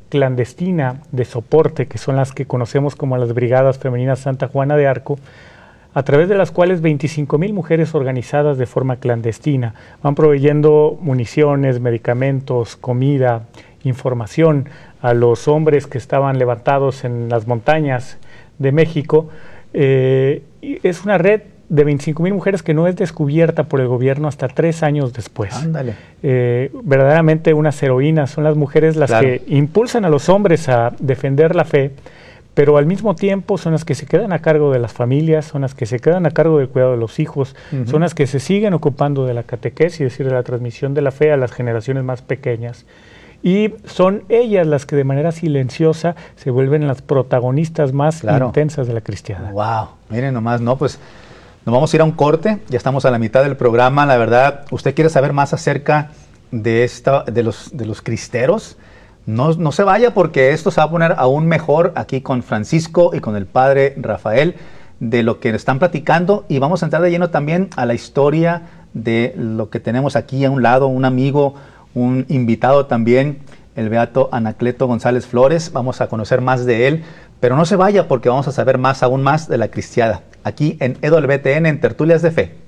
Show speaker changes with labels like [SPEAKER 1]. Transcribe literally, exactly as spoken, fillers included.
[SPEAKER 1] clandestina de soporte, que son las que conocemos como las Brigadas Femeninas Santa Juana de Arco, a través de las cuales veinticinco mil mujeres organizadas de forma clandestina van proveyendo municiones, medicamentos, comida, información a los hombres que estaban levantados en las montañas de México. Eh, y es una red de veinticinco mil mujeres que no es descubierta por el gobierno hasta tres años después.
[SPEAKER 2] Ándale.
[SPEAKER 1] Eh, verdaderamente unas heroínas, son las mujeres las
[SPEAKER 2] Claro.
[SPEAKER 1] que impulsan a los hombres a defender la fe, pero al mismo tiempo son las que se quedan a cargo de las familias, son las que se quedan a cargo del cuidado de los hijos, uh-huh. son las que se siguen ocupando de la catequesis, es decir, de la transmisión de la fe a las generaciones más pequeñas. Y son ellas las que de manera silenciosa se vuelven las protagonistas más claro. intensas de la cristiandad.
[SPEAKER 2] Wow, miren nomás, no, pues nos vamos a ir a un corte, ya estamos a la mitad del programa. La verdad, ¿usted quiere saber más acerca de, esta, de, los, de los cristeros? No, no se vaya, porque esto se va a poner aún mejor aquí con Francisco y con el padre Rafael, de lo que están platicando, y vamos a entrar de lleno también a la historia de lo que tenemos aquí a un lado, un amigo, un invitado también, el beato Anacleto González Flores. Vamos a conocer más de él, pero no se vaya, porque vamos a saber más, aún más de la cristiada, aquí en E W T N, en Tertulias de Fe.